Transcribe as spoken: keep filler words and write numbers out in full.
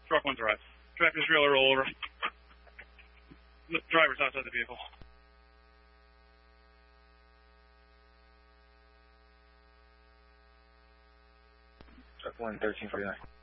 Truck one's arrived. Tractor trailer roll over. The driver's outside the vehicle. Truck one, thirteen forty-nine.